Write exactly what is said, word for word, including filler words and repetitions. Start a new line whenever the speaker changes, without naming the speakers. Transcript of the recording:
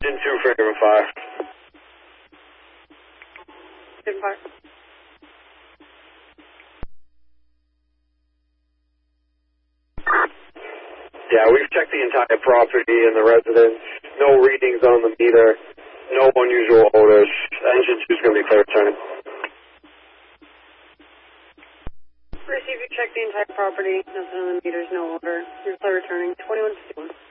In two for Haven Fire.
Haven Fire.
Yeah, we've checked the entire property and the residence. No readings on the meter. No unusual odors. Engine two is going to be clear returning.
Receive, you check the entire property. Nothing on the meters, no odor. You're clear returning. twenty-one fifty-one.